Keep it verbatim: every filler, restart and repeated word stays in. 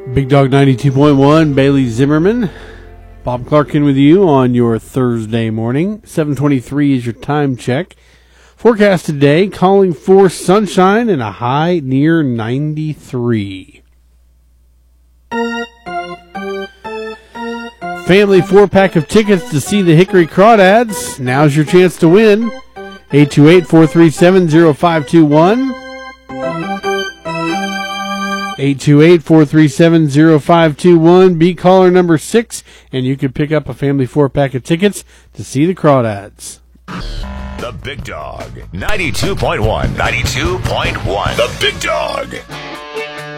Big Dog ninety-two point one, Bailey Zimmerman. Bob Clarkin with you on your Thursday morning. seven twenty-three is your time check. Forecast today, calling for sunshine and a high near ninety-three. Family four-pack of tickets to see the Hickory Crawdads. Now's your chance to win. eight two eight, four three seven, zero five two one. eight two eight, four three seven, zero five two one. Be caller number six, and you can pick up a family four-pack of tickets to see the Crawdads. The Big Dog, ninety-two point one. ninety-two point one. The Big Dog.